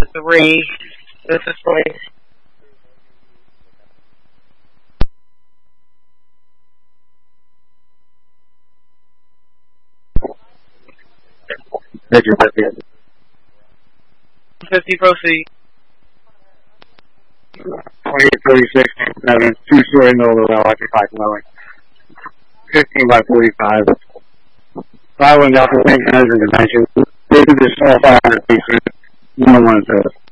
3. This is place. Thank you, Matthew. 50 proceed. 2836, 7, 2-story middle of the occupied dwelling. 15 by 45. Following up the same measure dimensions, this is a small 500 piece unit. 1 1 says.